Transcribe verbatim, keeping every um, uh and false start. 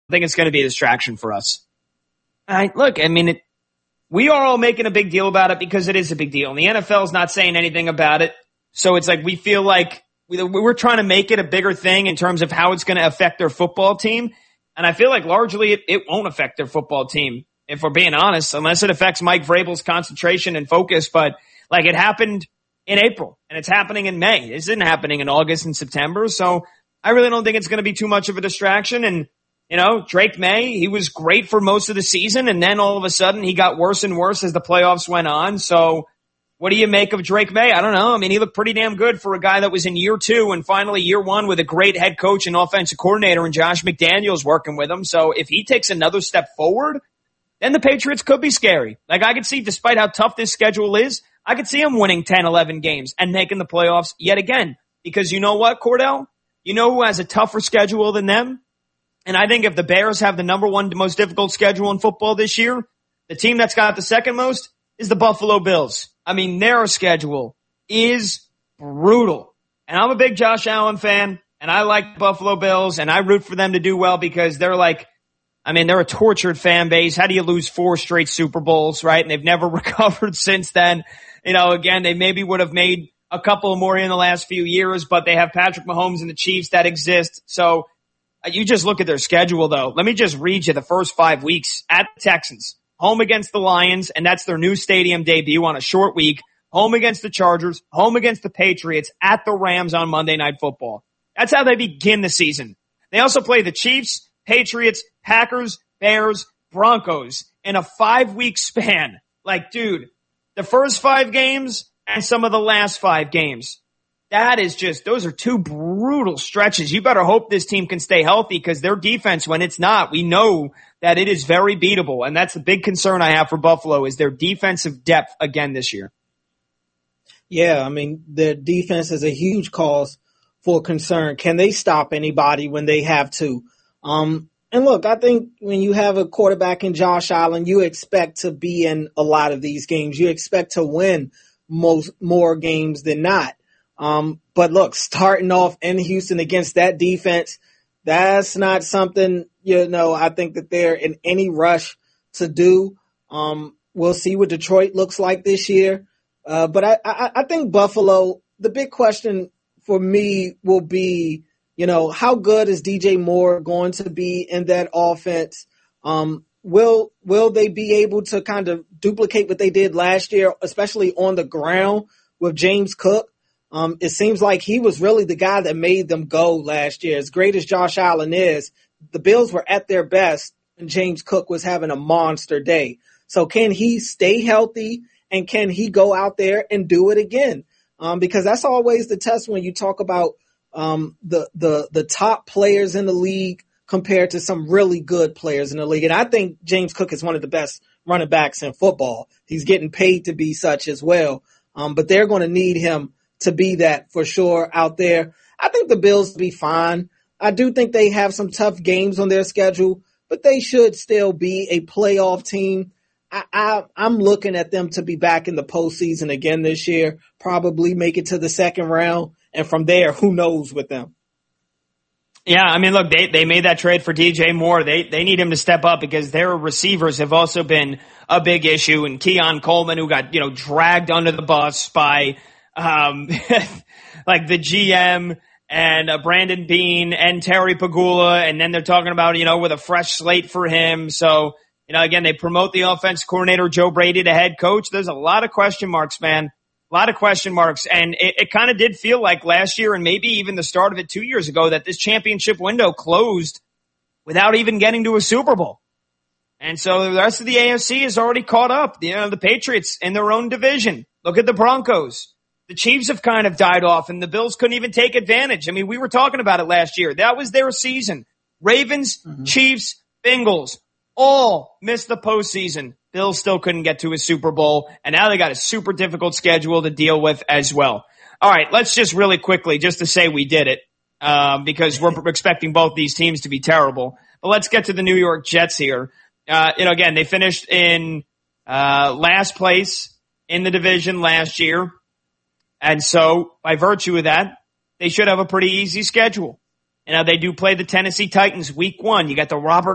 think it's going to be a distraction for us. I, look, I mean, it, we are all making a big deal about it because it is a big deal. And the N F L is not saying anything about it. So it's like we feel like we, we're trying to make it a bigger thing in terms of how it's going to affect their football team. And I feel like largely it, it won't affect their football team, if we're being honest, unless it affects Mike Vrabel's concentration and focus. But like it happened in April and it's happening in May. It isn't happening in August and September. So I really don't think it's going to be too much of a distraction. And you know, Drake May, he was great for most of the season, and then all of a sudden he got worse and worse as the playoffs went on. So what do you make of Drake May? I don't know. I mean, he looked pretty damn good for a guy that was in year two and finally year one with a great head coach and offensive coordinator and Josh McDaniels working with him. So if he takes another step forward, then the Patriots could be scary. Like I could see, despite how tough this schedule is, I could see him winning ten, eleven games and making the playoffs yet again. Because you know what, Cordell? You know who has a tougher schedule than them? And I think if the Bears have the number one most difficult schedule in football this year, the team that's got the second most is the Buffalo Bills. I mean, their schedule is brutal. And I'm a big Josh Allen fan, and I like the Buffalo Bills, and I root for them to do well because they're like, I mean, they're a tortured fan base. How do you lose four straight Super Bowls, right? And they've never recovered since then. You know, again, they maybe would have made a couple more in the last few years, but they have Patrick Mahomes and the Chiefs that exist. So, you just look at their schedule, though. Let me just read you the first five weeks at the Texans, home against the Lions, and that's their new stadium debut on a short week, home against the Chargers, home against the Patriots, at the Rams on Monday Night Football. That's how they begin the season. They also play the Chiefs, Patriots, Packers, Bears, Broncos in a five-week span. Like, dude, the first five games and some of the last five games. That is just, those are two brutal stretches. You better hope this team can stay healthy because their defense, when it's not, we know that it is very beatable. And that's the big concern I have for Buffalo is their defensive depth again this year. Yeah, I mean, their defense is a huge cause for concern. Can they stop anybody when they have to? Um, and look, I think when you have a quarterback in Josh Allen, you expect to be in a lot of these games. You expect to win most more games than not. Um, but look, starting off in Houston against that defense, that's not something, you know, I think that they're in any rush to do. Um, we'll see what Detroit looks like this year. Uh, but I, I, I think Buffalo, the big question for me will be, you know, how good is D J Moore going to be in that offense? Um, will, will they be able to kind of duplicate what they did last year, especially on the ground with James Cook? Um, it seems like he was really the guy that made them go last year. As great as Josh Allen is, the Bills were at their best and James Cook was having a monster day. So can he stay healthy and can he go out there and do it again? Um, because that's always the test when you talk about um, the, the, the top players in the league compared to some really good players in the league. And I think James Cook is one of the best running backs in football. He's getting paid to be such as well. Um, but they're going to need him to be that for sure out there. I think the Bills will be fine. I do think they have some tough games on their schedule, but they should still be a playoff team. I, I, I'm looking at them to be back in the postseason again this year, probably make it to the second round, and from there, who knows with them. Yeah, I mean, look, they they made that trade for D J Moore. They they need him to step up because their receivers have also been a big issue. And Keon Coleman, who got, you know, dragged under the bus by um like the G M and uh, Brandon Beane and Terry Pagula, and then they're talking about, you know, with a fresh slate for him. So, you know, again, they promote the offense coordinator Joe Brady to head coach. There's a lot of question marks, man. A lot of question marks. And it, it kind of did feel like last year and maybe even the start of it two years ago that this championship window closed without even getting to a Super Bowl. And so the rest of the A F C is already caught up. You know, the Patriots in their own division. Look at the Broncos. The Chiefs have kind of died off, and the Bills couldn't even take advantage. I mean, we were talking about it last year. That was their season. Ravens, mm-hmm. Chiefs, Bengals, all missed the postseason. Bills still couldn't get to a Super Bowl, and now they got a super difficult schedule to deal with as well. All right, let's just really quickly, just to say we did it, um, because we're expecting both these teams to be terrible. But let's get to the New York Jets here. Uh, you know, again, they finished in uh last place in the division last year. And so, by virtue of that, they should have a pretty easy schedule. You know, they do play the Tennessee Titans week one. You got the Robert